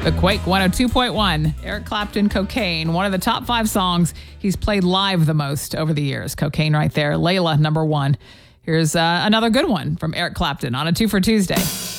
The Quake 102.1. Eric Clapton, Cocaine, one of the top 5 songs he's played live the most over the years. Cocaine right there. Layla, number 1. Here's another good one from Eric Clapton on a 2 for Tuesday.